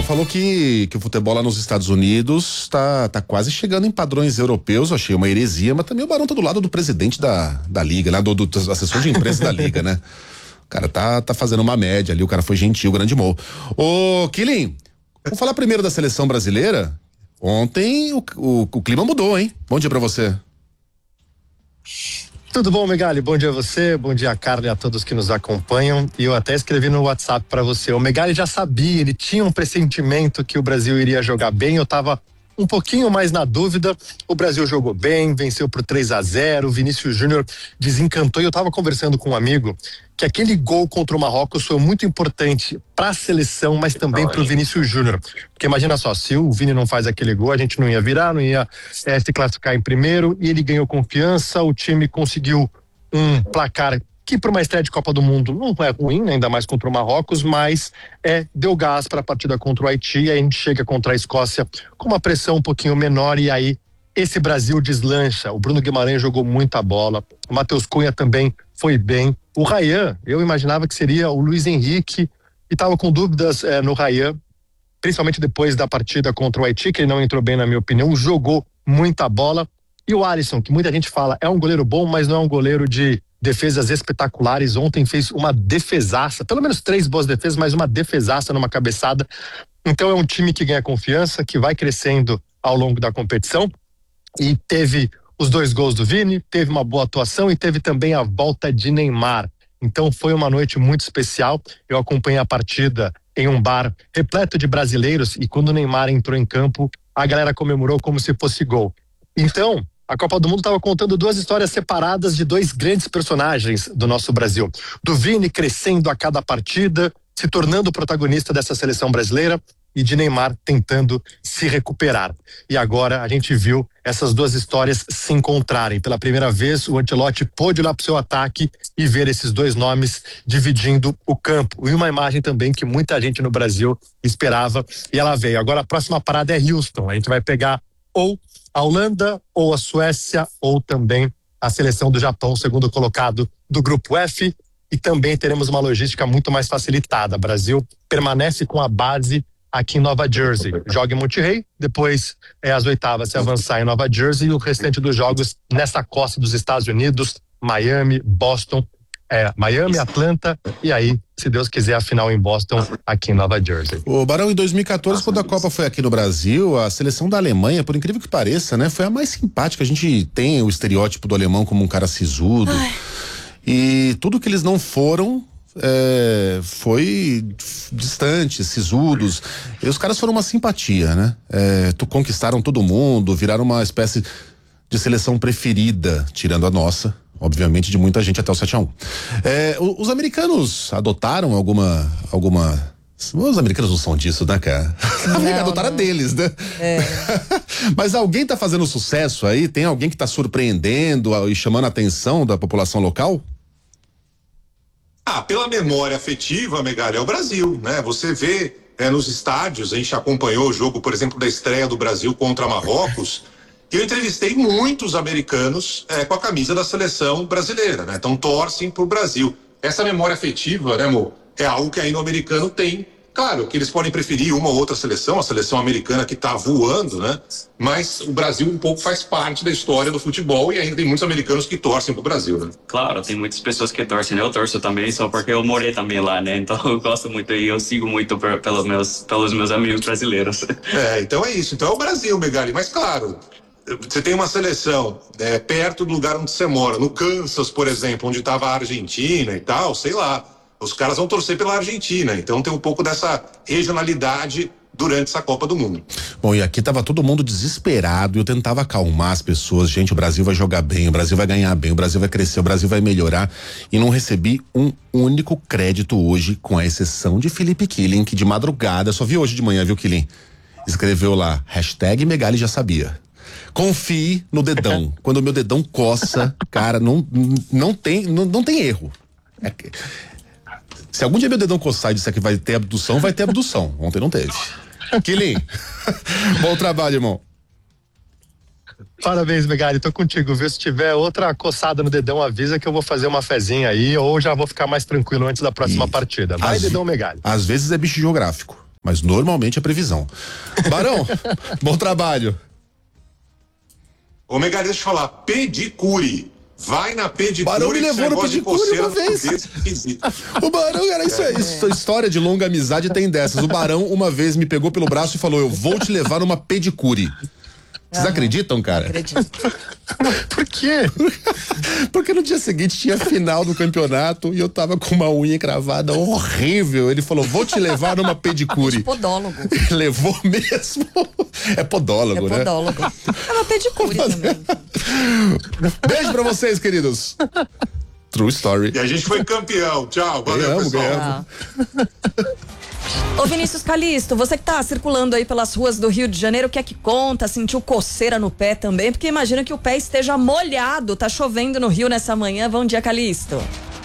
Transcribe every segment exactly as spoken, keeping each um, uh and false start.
falou que, que o futebol lá nos Estados Unidos tá, tá quase chegando em padrões europeus. Eu achei uma heresia, mas também o Barão tá do lado do presidente da, da liga, né? Do, do, do assessor de imprensa da liga, né? O cara tá, tá fazendo uma média ali, o cara foi gentil, grande Mo. Ô, Kilin, vamos falar primeiro da seleção brasileira? Ontem o, o, o clima mudou, hein? Bom dia pra você. Tudo bom, Megali? Bom dia a você, bom dia a Carla e a todos que nos acompanham. E eu até escrevi no WhatsApp para você. O Megali já sabia, ele tinha um pressentimento que o Brasil iria jogar bem. Eu tava um pouquinho mais na dúvida. O Brasil jogou bem, venceu por três a zero. O Vinícius Júnior desencantou. E eu tava conversando com um amigo que aquele gol contra o Marrocos foi muito importante para a seleção, mas também para o Vinícius Júnior. Porque imagina só, se o Vini não faz aquele gol, a gente não ia virar, não ia é, se classificar em primeiro, e ele ganhou confiança, o time conseguiu um placar que para uma estreia de Copa do Mundo não é ruim, né? Ainda mais contra o Marrocos, mas é, deu gás para a partida contra o Haiti, e aí a gente chega contra a Escócia com uma pressão um pouquinho menor, e aí esse Brasil deslancha. O Bruno Guimarães jogou muita bola, o Matheus Cunha também foi bem. O Ryan, eu imaginava que seria o Luiz Henrique, e estava com dúvidas é, no Ryan, principalmente depois da partida contra o Haiti, que ele não entrou bem na minha opinião, jogou muita bola. E o Alisson, que muita gente fala, é um goleiro bom, mas não é um goleiro de defesas espetaculares. Ontem fez uma defesaça, pelo menos três boas defesas, mas uma defesaça numa cabeçada. Então é um time que ganha confiança, que vai crescendo ao longo da competição, e teve os dois gols do Vini, teve uma boa atuação e teve também a volta de Neymar. Então foi uma noite muito especial. Eu acompanhei a partida em um bar repleto de brasileiros, e quando o Neymar entrou em campo, a galera comemorou como se fosse gol. Então, a Copa do Mundo estava contando duas histórias separadas de dois grandes personagens do nosso Brasil. Do Vini crescendo a cada partida, se tornando o protagonista dessa seleção brasileira, e de Neymar tentando se recuperar. E agora a gente viu essas duas histórias se encontrarem. Pela primeira vez, o Ancelotti pôde olhar para o seu ataque e ver esses dois nomes dividindo o campo. E uma imagem também que muita gente no Brasil esperava, e ela veio. Agora a próxima parada é Houston. A gente vai pegar ou a Holanda, ou a Suécia, ou também a seleção do Japão, segundo colocado do grupo F. E também teremos uma logística muito mais facilitada. O Brasil permanece com a base aqui em Nova Jersey, joga em Monterrey, depois é as oitavas se avançar em Nova Jersey, e o restante dos jogos nessa costa dos Estados Unidos, Miami, Boston, é, Miami, Atlanta, e aí, se Deus quiser, a final em Boston, aqui em Nova Jersey. O Barão, em dois mil e quatorze, quando a Copa foi aqui no Brasil, a seleção da Alemanha, por incrível que pareça, né, foi a mais simpática. A gente tem o estereótipo do alemão como um cara sisudo, ai, e tudo que eles não foram É, foi distante, sisudos, e os caras foram uma simpatia, né? É, tu conquistaram todo mundo, viraram uma espécie de seleção preferida, tirando a nossa, obviamente, de muita gente até o sete a um. É, os americanos adotaram alguma, alguma os americanos não são disso, né, cara? Não, adotaram não. deles, né? É. Mas alguém tá fazendo sucesso aí? Tem alguém que tá surpreendendo e chamando a atenção da população local? Ah, pela memória afetiva, Megali, é o Brasil, né? Você vê é, nos estádios, a gente acompanhou o jogo, por exemplo, da estreia do Brasil contra Marrocos, e eu entrevistei muitos americanos é, com a camisa da seleção brasileira, né? Então torcem pro Brasil. Essa memória afetiva, né, amor, é algo que ainda o americano tem. Claro que eles podem preferir uma ou outra seleção, a seleção americana que tá voando, né? Mas o Brasil um pouco faz parte da história do futebol, e ainda tem muitos americanos que torcem pro Brasil, né? Claro, tem muitas pessoas que torcem, eu torço também, só porque eu morei também lá, né? Então eu gosto muito e eu sigo muito por, pelos, meus, pelos meus amigos brasileiros. É, então é isso. Então é o Brasil, Megali. Mas claro, você tem uma seleção é, perto do lugar onde você mora, no Kansas, por exemplo, onde estava a Argentina e tal, sei lá. Os caras vão torcer pela Argentina, então tem um pouco dessa regionalidade durante essa Copa do Mundo. Bom, e aqui tava todo mundo desesperado, eu tentava acalmar as pessoas, gente, o Brasil vai jogar bem, o Brasil vai ganhar bem, o Brasil vai crescer, o Brasil vai melhorar, e não recebi um único crédito hoje, com a exceção de Felipe Killing, que de madrugada, só vi hoje de manhã, viu, Killing? Escreveu lá, hashtag Megali já sabia. Confie no dedão, quando o meu dedão coça, cara, não, não tem, não, não tem erro. É que... Se algum dia meu dedão coçar e disser que vai ter abdução, vai ter abdução. Ontem não teve. Killing, bom trabalho, irmão. Parabéns, Megali, tô contigo, viu? Se tiver outra coçada no dedão, avisa que eu vou fazer uma fezinha aí, ou já vou ficar mais tranquilo antes da próxima e partida. Vai, às, dedão Megali. Às vezes é bicho geográfico. mas normalmente é previsão. Barão, bom trabalho. Ô, Megali, deixa eu falar, pedicure. Vai na pedicure. Barão me levou no pedicure uma vez. O Barão, era isso aí. Isso, história de longa amizade tem dessas. O Barão uma vez me pegou pelo braço e falou: eu vou te levar numa pedicure. Vocês acreditam, cara? Acredito. Por quê? Porque no dia seguinte tinha final do campeonato e eu tava com uma unha cravada horrível. Ele falou: vou te levar numa pedicure. É podólogo. Levou mesmo. É podólogo, é né? Podólogo. É uma pedicure também. Beijo pra vocês, queridos. True story. E a gente foi campeão. Tchau. Valeu, ganhamos, pessoal. ganhamos. Ô Vinícius Calisto, você que tá circulando aí pelas ruas do Rio de Janeiro, o que é que conta? Sentiu coceira no pé também? Porque imagina que o pé esteja molhado, tá chovendo no Rio nessa manhã. Bom dia, Calisto.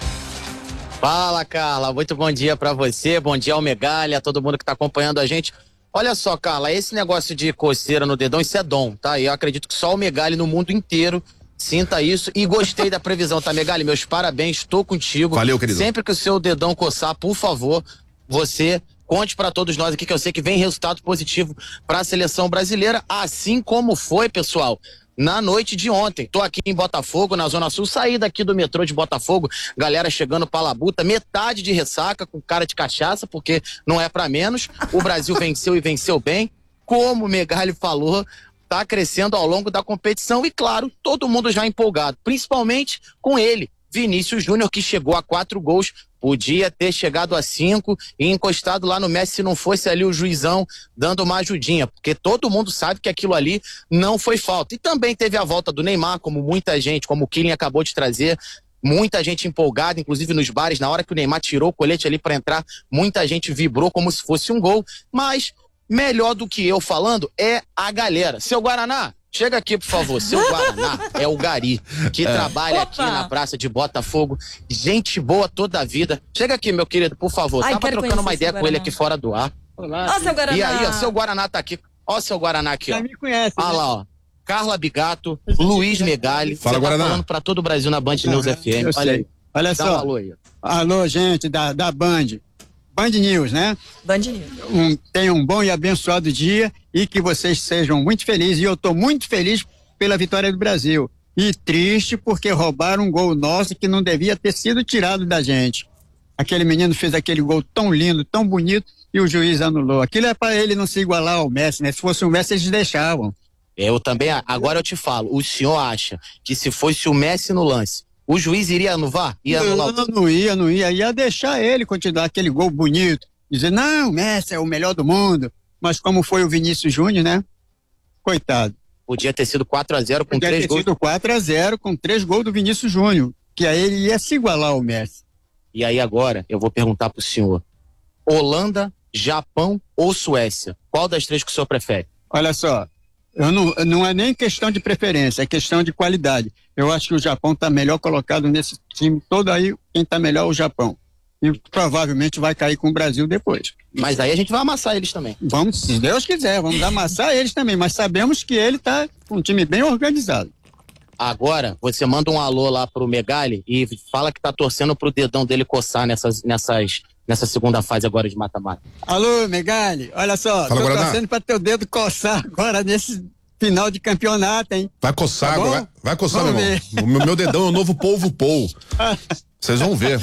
Fala, Carla, muito bom dia pra você, bom dia ao Megali, a todo mundo que tá acompanhando a gente. Olha só, Carla, esse negócio de coceira no dedão, isso é dom, tá? E eu acredito que só o Megali no mundo inteiro sinta isso e gostei da previsão, tá, Megali? Meus parabéns, estou contigo. Valeu, querido. Sempre que o seu dedão coçar, por favor, você conte pra todos nós aqui que eu sei que vem resultado positivo pra seleção brasileira, assim como foi, pessoal, na noite de ontem. Tô aqui em Botafogo, na Zona Sul, saí daqui do metrô de Botafogo, galera chegando pra Labuta, metade de ressaca, com cara de cachaça, porque não é pra menos. O Brasil venceu e venceu bem. Como o Megali falou, tá crescendo ao longo da competição e, claro, todo mundo já empolgado, principalmente com ele, Vinícius Júnior, que chegou a quatro gols, podia ter chegado a cinco e encostado lá no Messi se não fosse ali o juizão dando uma ajudinha, porque todo mundo sabe que aquilo ali não foi falta. E também teve a volta do Neymar, como muita gente, como o Kylian acabou de trazer, muita gente empolgada, inclusive nos bares, na hora que o Neymar tirou o colete ali para entrar, muita gente vibrou como se fosse um gol, mas melhor do que eu falando é a galera. Seu Guaraná, chega aqui, por favor. Seu Guaraná é o Gari, que é. trabalha Opa. aqui na praça de Botafogo. Gente boa toda a vida. Chega aqui, meu querido, por favor. Ai, Tava trocando uma ideia com ele aqui fora do ar. Olá. Ó, seu Guaraná. E aí, ó, seu Guaraná tá aqui. Ó, seu Guaraná aqui, ó. Já me conhece, Olha né? lá, ó. Carla Bigato, Luiz Megali. Fala, Você tá Guaraná. falando pra todo o Brasil na Band News Ah, F M. eu Olha sei. aí. Olha Dá um só. alô aí. Alô, gente da, da Band. Band News, né? Band News. Um, tenham um bom e abençoado dia e que vocês sejam muito felizes. E eu tô muito feliz pela vitória do Brasil. E triste porque roubaram um gol nosso que não devia ter sido tirado da gente. Aquele menino fez aquele gol tão lindo, tão bonito e o juiz anulou. Aquilo é para ele não se igualar ao Messi, né? Se fosse o Messi, eles deixavam. Eu também, agora eu te falo, o senhor acha que se fosse o Messi no lance, o juiz iria anular? Ia anular? Não, não ia, não ia. Ia deixar ele continuar aquele gol bonito. Dizer, não, o Messi é o melhor do mundo. Mas como foi o Vinícius Júnior, né? Coitado. Podia ter sido quatro a zero com Podia três ter gols. sido quatro a zero com três gols do Vinícius Júnior. Que aí ele ia se igualar ao Messi. E aí agora eu vou perguntar pro senhor, Holanda, Japão ou Suécia? Qual das três que o senhor prefere? Olha só, eu não, não é nem questão de preferência, é questão de qualidade. Eu acho que o Japão está melhor colocado nesse time todo aí, quem está melhor é o Japão. E provavelmente vai cair com o Brasil depois. Mas aí a gente vai amassar eles também. Vamos, se Deus quiser, vamos amassar eles também, mas sabemos que ele está com um time bem organizado. Agora, você manda um alô lá pro Megali e fala que tá torcendo pro dedão dele coçar nessas, nessas, nessa segunda fase agora de mata-mata. Alô, Megali, olha só, Fala, tô Guaraná. torcendo para teu dedo coçar agora nesse final de campeonato, hein? Vai coçar, Tá bom? vai, vai coçar, meu Vamos irmão. ver. O meu, meu dedão é o novo polvo pou. Vocês vão ver.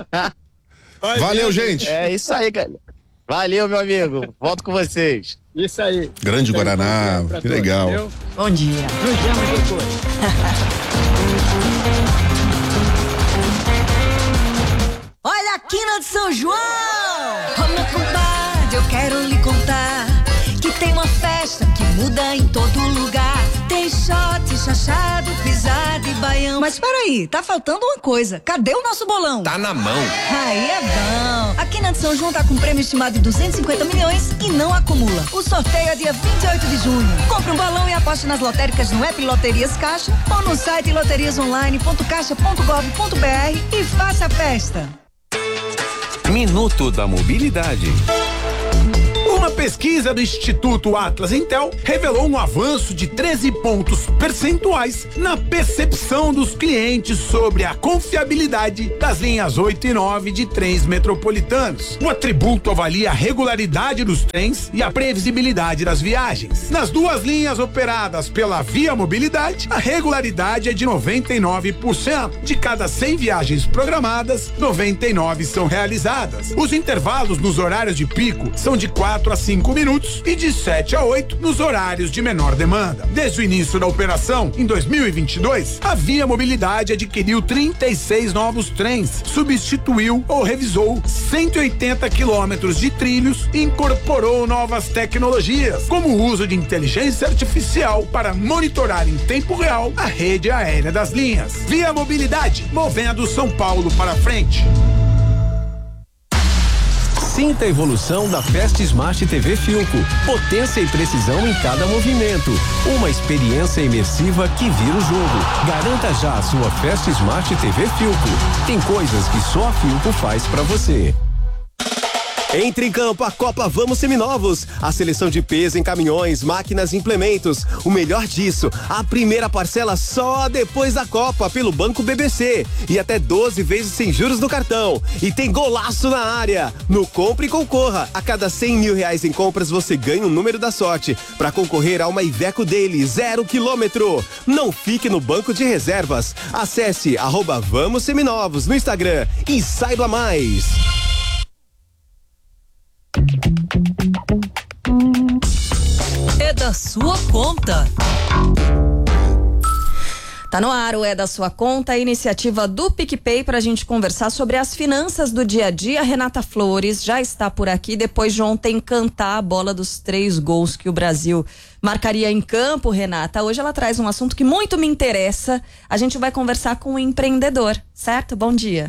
Olha, Valeu, gente. É isso aí, galera. Valeu, meu amigo. Volto com vocês. Isso aí. Grande Isso aí, Guaraná, bom dia pra que todos, legal. viu? Bom dia. Nos vemos depois. Olha aqui na de São João! Ô meu compadre, eu quero lhe contar que tem uma festa que muda em todo lugar. Tem shot, chachado, pisada e baião. Mas peraí, tá faltando uma coisa. Cadê o nosso bolão? Tá na mão. Aí é bom. Aqui na de São João tá com prêmio estimado de duzentos e cinquenta milhões e não acumula. O sorteio é dia vinte e oito de junho. Compre um balão e aposte nas lotéricas no app Loterias Caixa ou no site loterias online ponto caixa ponto gov ponto br e faça a festa. Minuto da Mobilidade. Uma pesquisa pesquisa do Instituto Atlas Intel revelou um avanço de treze pontos percentuais na percepção dos clientes sobre a confiabilidade das linhas oito e nove de trens metropolitanos. O atributo avalia a regularidade dos trens e a previsibilidade das viagens. Nas duas linhas operadas pela Via Mobilidade, a regularidade é de noventa e nove por cento. De cada cem viagens programadas, noventa e nove são realizadas. Os intervalos nos horários de pico são de quatro a cinco minutos e de sete a oito nos horários de menor demanda. Desde o início da operação, em dois mil e vinte e dois, a Via Mobilidade adquiriu trinta e seis novos trens, substituiu ou revisou cento e oitenta quilômetros de trilhos e incorporou novas tecnologias, como o uso de inteligência artificial para monitorar em tempo real a rede aérea das linhas. Via Mobilidade, movendo São Paulo para frente. Sinta a evolução da Fast Smart T V Philco. Potência e precisão em cada movimento. Uma experiência imersiva que vira o jogo. Garanta já a sua Fast Smart T V Philco. Tem coisas que só a Philco faz pra você. Entre em campo a Copa Vamos Seminovos. A seleção de peso em caminhões, máquinas e implementos. O melhor disso, a primeira parcela só depois da Copa pelo Banco B B C. E até doze vezes sem juros no cartão. E tem golaço na área. No Compre e Concorra. A cada cem mil reais em compras você ganha um número da sorte para concorrer a uma Iveco Daily zero quilômetro. Não fique no banco de reservas. Acesse arroba Vamos Seminovos no Instagram e saiba mais. É da sua conta. Tá no ar o É da Sua Conta, a iniciativa do PicPay para a gente conversar sobre as finanças do dia a dia. Renata Flores já está por aqui depois de ontem cantar a bola dos três gols que o Brasil marcaria em campo, Renata. Hoje ela traz um assunto que muito me interessa. A gente vai conversar com um empreendedor, certo? Bom dia.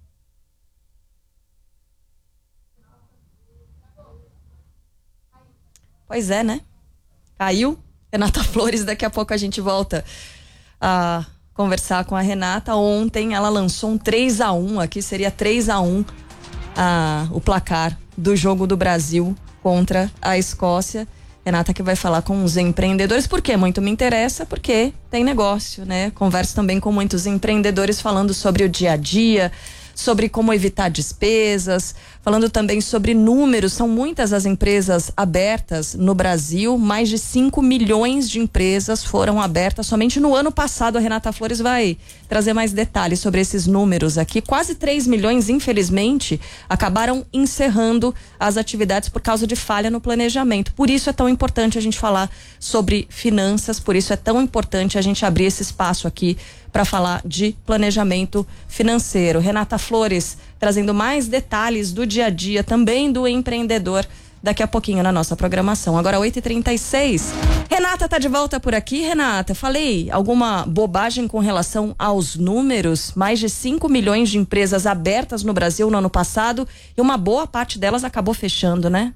Pois é, né? Caiu. Renata Flores, daqui a pouco a gente volta a conversar com a Renata. Ontem ela lançou um três a um, aqui seria três a um a, o placar do jogo do Brasil contra a Escócia. Renata que vai falar com os empreendedores, por quê? Muito me interessa, porque tem negócio, né? Converso também com muitos empreendedores falando sobre o dia a dia, sobre como evitar despesas, falando também sobre números. São muitas as empresas abertas no Brasil, mais de cinco milhões de empresas foram abertas somente no ano passado. A Renata Flores vai trazer mais detalhes sobre esses números aqui. Quase três milhões, infelizmente, acabaram encerrando as atividades por causa de falha no planejamento. Por isso é tão importante a gente falar sobre finanças, por isso é tão importante a gente abrir esse espaço aqui para falar de planejamento financeiro. Renata Flores trazendo mais detalhes do dia a dia também do empreendedor daqui a pouquinho na nossa programação. Agora oito e trinta e seis. Renata tá de volta por aqui. Renata, falei alguma bobagem com relação aos números? Mais de cinco milhões de empresas abertas no Brasil no ano passado e uma boa parte delas acabou fechando, né?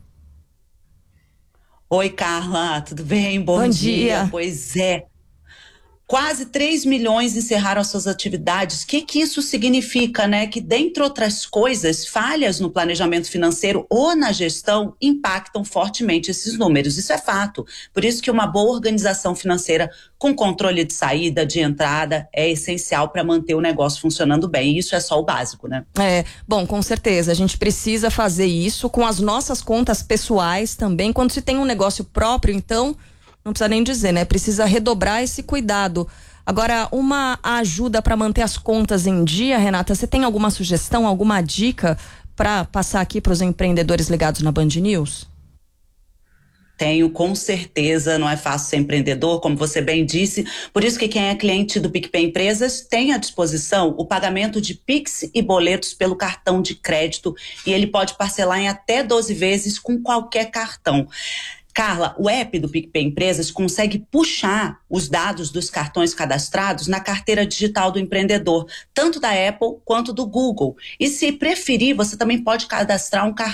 Oi, Carla, tudo bem? Bom, Bom dia. dia. Pois é. Quase três milhões encerraram as suas atividades. O que que isso significa, né? Que, dentre outras coisas, falhas no planejamento financeiro ou na gestão impactam fortemente esses números. Isso é fato. Por isso que uma boa organização financeira com controle de saída, de entrada, é essencial para manter o negócio funcionando bem. E isso é só o básico, né? É, bom, com certeza. A gente precisa fazer isso com as nossas contas pessoais também. Quando se tem um negócio próprio, então... não precisa nem dizer, né? Precisa redobrar esse cuidado. Agora, uma ajuda para manter as contas em dia, Renata, você tem alguma sugestão, alguma dica para passar aqui para os empreendedores ligados na Band News? Tenho, com certeza. Não é fácil ser empreendedor, como você bem disse. Por isso que quem é cliente do PicPay Empresas tem à disposição o pagamento de Pix e boletos pelo cartão de crédito. E ele pode parcelar em até doze vezes com qualquer cartão. Carla, o app do PicPay Empresas consegue puxar os dados dos cartões cadastrados na carteira digital do empreendedor, tanto da Apple quanto do Google. E se preferir, você também pode cadastrar um cartão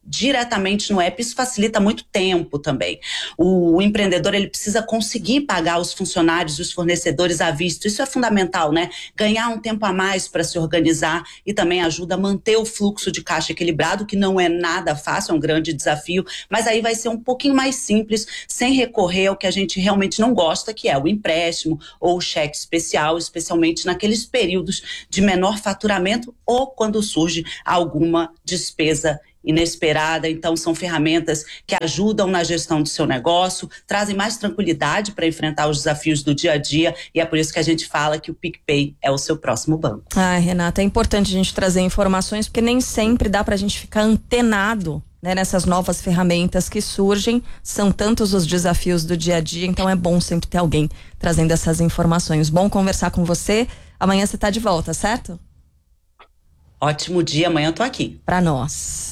diretamente no app, isso facilita muito tempo também. O, o empreendedor, ele precisa conseguir pagar os funcionários, os fornecedores à vista, isso é fundamental, né? Ganhar um tempo a mais para se organizar e também ajuda a manter o fluxo de caixa equilibrado, que não é nada fácil, é um grande desafio, mas aí vai ser um pouquinho mais simples, sem recorrer ao que a gente realmente não gosta, que é o empréstimo ou o cheque especial, especialmente naqueles períodos de menor faturamento ou quando surge alguma despesa inesperada. Então são ferramentas que ajudam na gestão do seu negócio, trazem mais tranquilidade para enfrentar os desafios do dia a dia, e é por isso que a gente fala que o PicPay é o seu próximo banco. Ah, Renata, é importante a gente trazer informações, porque nem sempre dá pra gente ficar antenado, né, nessas novas ferramentas que surgem. São tantos os desafios do dia a dia, então é bom sempre ter alguém trazendo essas informações. Bom conversar com você. Amanhã você tá de volta, certo? Ótimo dia, amanhã eu tô aqui. Pra nós.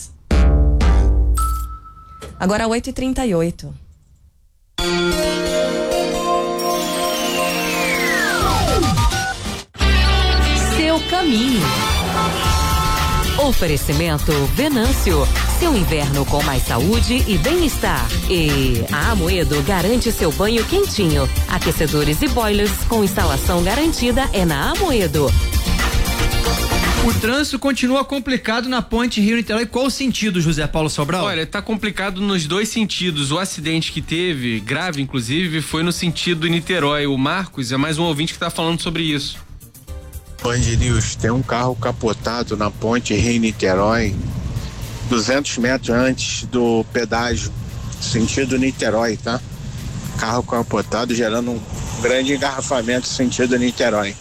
Agora oito e trinta e oito. Seu caminho. Oferecimento Venâncio. Seu inverno com mais saúde e bem-estar. E a Amoedo garante seu banho quentinho. Aquecedores e boilers com instalação garantida é na Amoedo. O trânsito continua complicado na ponte Rio-Niterói. Qual o sentido, José Paulo Sobral? Olha, tá complicado nos dois sentidos. O acidente que teve, grave inclusive, foi no sentido Niterói. O Marcos é mais um ouvinte que tá falando sobre isso. Band News, tem um carro capotado na ponte Rio-Niterói, duzentos metros antes do pedágio, sentido Niterói, tá? Carro capotado gerando um grande engarrafamento sentido Niterói.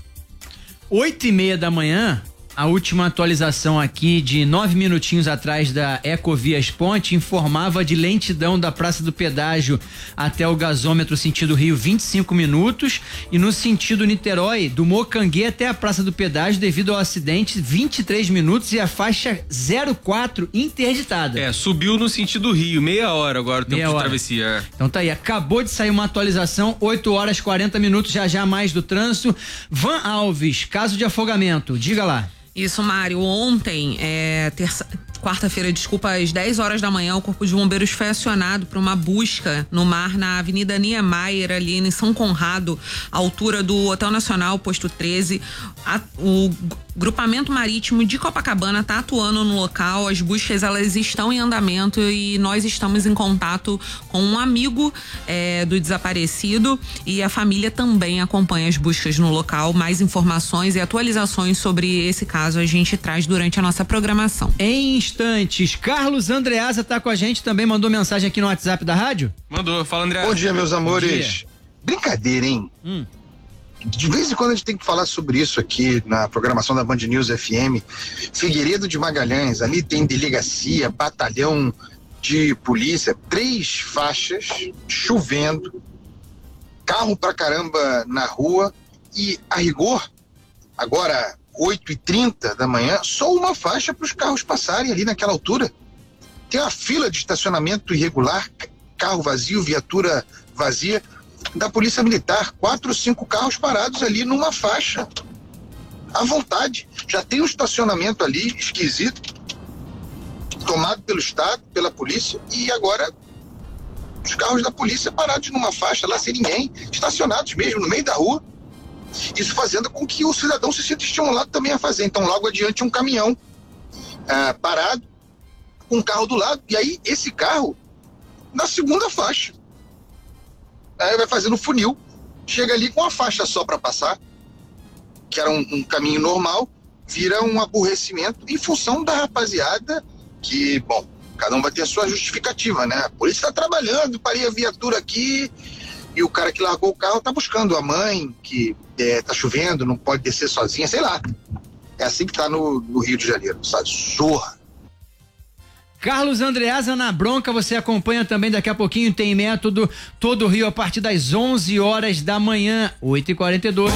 Oito e meia da manhã, a última atualização aqui de nove minutinhos atrás da Ecovias Ponte informava de lentidão da Praça do Pedágio até o gasômetro sentido Rio, vinte e cinco minutos, e no sentido Niterói, do Mocanguê até a Praça do Pedágio, devido ao acidente, vinte e três minutos e a faixa zero quatro interditada. É, subiu no sentido Rio, meia hora agora o tempo meia de hora. travessia. É. Então tá aí, acabou de sair uma atualização, oito horas e quarenta minutos, já já mais do trânsito. Van Alves, caso de afogamento, diga lá. Isso, Mário. Ontem, é, terça, quarta-feira, desculpa, às dez horas da manhã, o Corpo de Bombeiros foi acionado para uma busca no mar na Avenida Niemeyer, ali em São Conrado, à altura do Hotel Nacional, posto treze. A, o Grupamento Marítimo de Copacabana está atuando no local, as buscas elas estão em andamento e nós estamos em contato com um amigo é, do desaparecido, e a família também acompanha as buscas no local. Mais informações e atualizações sobre esse caso a gente traz durante a nossa programação. Em instantes, Carlos Andreasa está com a gente, também mandou mensagem aqui no WhatsApp da rádio? Mandou, fala André. Bom dia, meus amores. Brincadeira, hein? Hum. De vez em quando a gente tem que falar sobre isso aqui na programação da Band News F M. Figueiredo de Magalhães, ali tem delegacia, batalhão de polícia, três faixas, chovendo, carro pra caramba na rua e, a rigor, agora oito e trinta da manhã, só uma faixa para os carros passarem ali naquela altura. Tem uma fila de estacionamento irregular, carro vazio, viatura vazia, da Polícia Militar, quatro ou cinco carros parados ali numa faixa, à vontade. Já tem um estacionamento ali esquisito, tomado pelo Estado, pela polícia, e agora os carros da polícia parados numa faixa lá sem ninguém, estacionados mesmo no meio da rua, isso fazendo com que o cidadão se sinta estimulado também a fazer. Então logo adiante um caminhão ah, parado, com um carro do lado, e aí esse carro na segunda faixa. Aí vai fazendo funil, chega ali com a faixa só para passar, que era um, um caminho normal, vira um aborrecimento em função da rapaziada que, bom, cada um vai ter a sua justificativa, né? A polícia está trabalhando, parei a viatura aqui e o cara que largou o carro tá buscando a mãe, que é, tá chovendo, não pode descer sozinha, sei lá. É assim que tá no, no Rio de Janeiro, sabe? Zorra. Carlos Andreasa na bronca, você acompanha também daqui a pouquinho, tem método todo o Rio a partir das onze horas da manhã, oito e quarenta e dois.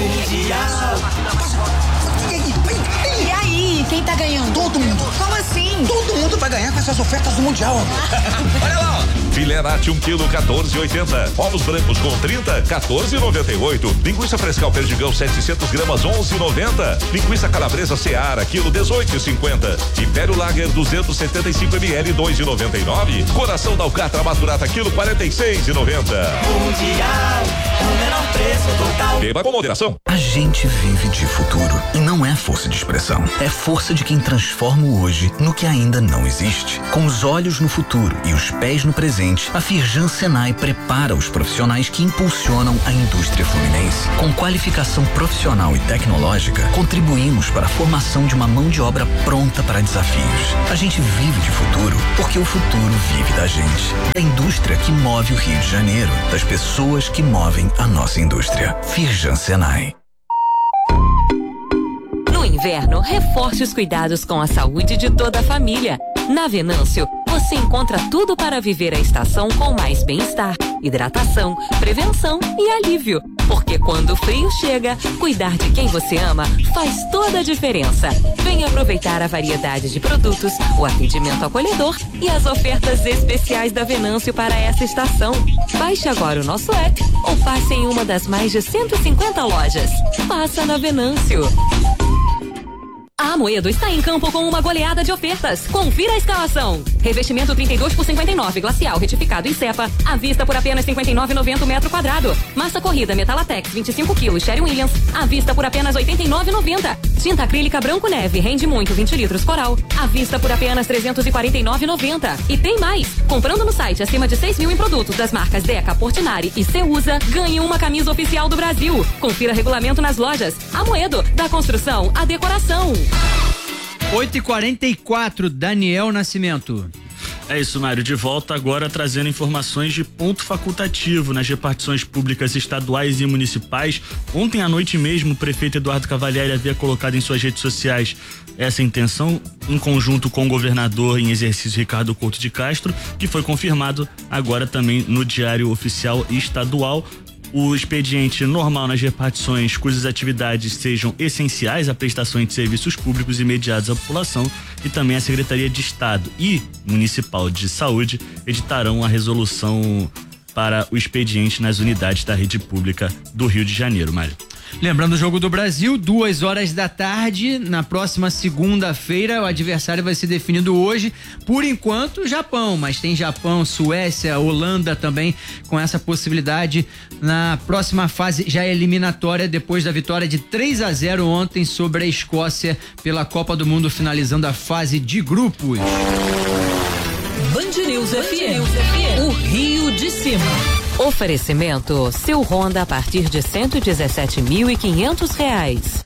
E aí, quem tá ganhando? Todo mundo. Como assim? Todo mundo vai ganhar com essas ofertas do Mundial. Olha lá, ó. Filé nati um quilo, quatorze e oitenta. Ovos brancos com trinta, quatorze e noventa e oito. Linguiça frescal perdigão setecentos gramas, onze e noventa. Linguiça calabresa Seara, quilo dezoito e cinquenta. Império Lager duzentos e setenta e cinco mililitros, dois e noventa e nove. Coração da Alcatra maturata, quilo quarenta e seis e noventa. Mundial, o menor preço total. Beba com moderação. A gente vive de futuro e não é força de expressão, é força de quem transforma o hoje no que ainda não existe. Com os olhos no futuro e os pés no presente, a Firjan Senai prepara os profissionais que impulsionam a indústria fluminense. Com qualificação profissional e tecnológica, contribuímos para a formação de uma mão de obra pronta para desafios. A gente vive de futuro porque o futuro vive da gente. Da indústria que move o Rio de Janeiro, das pessoas que movem a nossa indústria. Firjan Senai. No inverno, reforce os cuidados com a saúde de toda a família. Na Venâncio, você encontra tudo para viver a estação com mais bem-estar, hidratação, prevenção e alívio. Porque quando o frio chega, cuidar de quem você ama faz toda a diferença. Venha aproveitar a variedade de produtos, o atendimento acolhedor e as ofertas especiais da Venâncio para essa estação. Baixe agora o nosso app ou passe em uma das mais de cento e cinquenta lojas. Passa na Venâncio. A Amoedo está em campo com uma goleada de ofertas. Confira a escalação. Revestimento trinta e dois por cinquenta e nove, glacial retificado em cepa, à vista por apenas cinquenta e nove reais e noventa centavos o metro quadrado. Massa corrida Metalatex vinte e cinco quilos, Sherwin Williams, à vista por apenas oitenta e nove reais e noventa centavos. Tinta acrílica branco neve, rende muito, vinte litros Coral, à vista por apenas trezentos e quarenta e nove reais e noventa centavos. E tem mais. Comprando no site acima de seis mil em produtos das marcas Deca, Portinari e Ceusa, ganhe uma camisa oficial do Brasil. Confira regulamento nas lojas. Amoedo, da construção à decoração. oito e quarenta e quatro, Daniel Nascimento. É isso, Mário, de volta agora trazendo informações de ponto facultativo nas repartições públicas estaduais e municipais. Ontem à noite mesmo, o prefeito Eduardo Cavalieri havia colocado em suas redes sociais essa intenção, em conjunto com o governador em exercício Ricardo Couto de Castro, que foi confirmado agora também no Diário Oficial Estadual. O expediente normal nas repartições cujas atividades sejam essenciais à prestação de serviços públicos imediatos à população, e também a Secretaria de Estado e Municipal de Saúde editarão a resolução para o expediente nas unidades da rede pública do Rio de Janeiro, Mário. Lembrando o Jogo do Brasil, duas horas da tarde, na próxima segunda-feira, o adversário vai ser definido hoje, por enquanto, Japão, mas tem Japão, Suécia, Holanda também com essa possibilidade na próxima fase já eliminatória, depois da vitória de três a zero ontem sobre a Escócia pela Copa do Mundo, finalizando a fase de grupos. Band News F M, o Rio de Cima. Oferecimento, seu Honda a partir de cento e dezessete mil e quinhentos reais.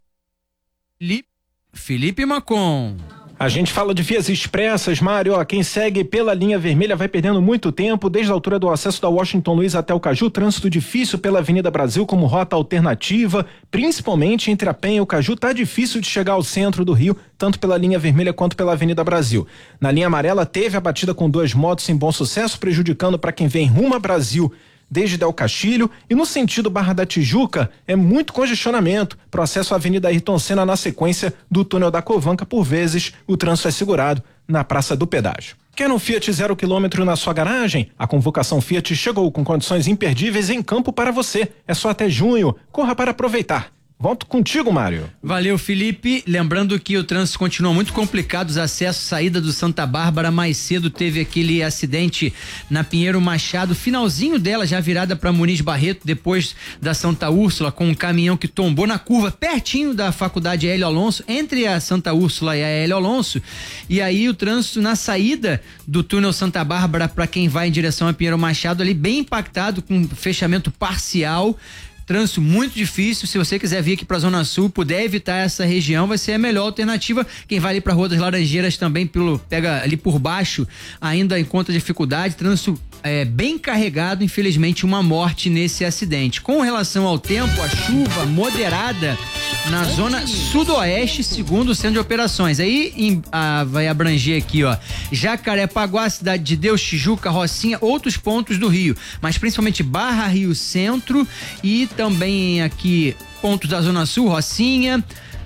Felipe Macon. A gente fala de vias expressas, Mário, ó, quem segue pela linha vermelha vai perdendo muito tempo, desde a altura do acesso da Washington Luiz até o Caju, trânsito difícil pela Avenida Brasil como rota alternativa, principalmente entre a Penha e o Caju, tá difícil de chegar ao centro do Rio, tanto pela linha vermelha quanto pela Avenida Brasil. Na linha amarela teve a batida com duas motos em Bom Sucesso, prejudicando para quem vem rumo a Brasil desde Del Castilho, e no sentido Barra da Tijuca é muito congestionamento pro acesso à Avenida Ayrton Senna na sequência do túnel da Covanca. Por vezes o trânsito é segurado na Praça do Pedágio. Quer um Fiat zero quilômetro na sua garagem? A convocação Fiat chegou com condições imperdíveis em campo para você. É só até junho. Corra para aproveitar. Volto contigo, Mário. Valeu, Felipe. Lembrando que o trânsito continua muito complicado, os acessos, saída do Santa Bárbara. Mais cedo teve aquele acidente na Pinheiro Machado, finalzinho dela já virada para Muniz Barreto, depois da Santa Úrsula, com um caminhão que tombou na curva pertinho da Faculdade Hélio Alonso, entre a Santa Úrsula e a Hélio Alonso. E aí o trânsito na saída do túnel Santa Bárbara para quem vai em direção a Pinheiro Machado ali bem impactado, com fechamento parcial. Trânsito muito difícil. Se você quiser vir aqui pra Zona Sul, puder evitar essa região, vai ser a melhor alternativa. Quem vai ali pra Rua das Laranjeiras também, pelo, pega ali por baixo, ainda encontra dificuldade. Trânsito é, bem carregado, infelizmente uma morte nesse acidente. Com relação ao tempo, a chuva moderada na zona sudoeste, segundo o centro de operações. Aí em, ah, vai abranger aqui, ó, Jacarepaguá, Cidade de Deus, Tijuca, Rocinha, outros pontos do Rio, mas principalmente Barra, Rio Centro, e também aqui pontos da Zona Sul, Rocinha,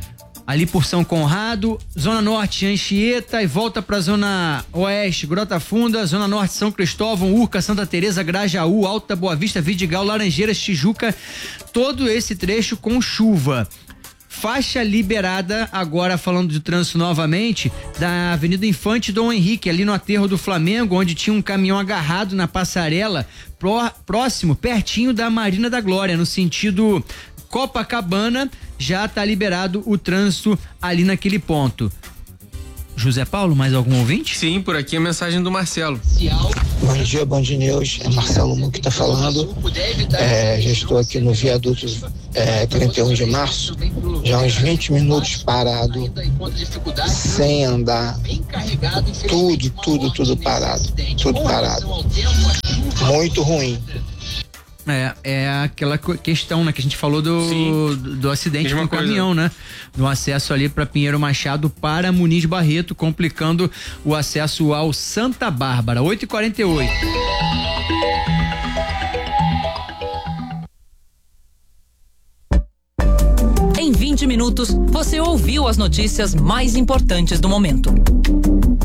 ali por São Conrado, Zona Norte, Anchieta e volta pra Zona Oeste, Grota Funda, Zona Norte, São Cristóvão, Urca, Santa Teresa, Grajaú, Alta Boa Vista, Vidigal, Laranjeiras, Tijuca, todo esse trecho com chuva. Faixa liberada, agora falando de trânsito novamente, da Avenida Infante Dom Henrique, ali no aterro do Flamengo, onde tinha um caminhão agarrado na passarela, pró, próximo, pertinho da Marina da Glória, no sentido Copacabana, já está liberado o trânsito ali naquele ponto. José Paulo, mais algum ouvinte? Sim, por aqui a mensagem do Marcelo. Bom dia, Band News. É Marcelo Mu que está falando. É, já estou aqui no viaduto é, trinta e um de março, já uns vinte minutos parado, sem andar. Tudo, tudo, tudo parado. Tudo parado. Muito ruim. É, é aquela questão, né, que a gente falou do, do, do acidente Mesma com o caminhão, né? Do acesso ali para Pinheiro Machado para Muniz Barreto, complicando o acesso ao Santa Bárbara. oito e quarenta e oito. Em vinte minutos, você ouviu as notícias mais importantes do momento.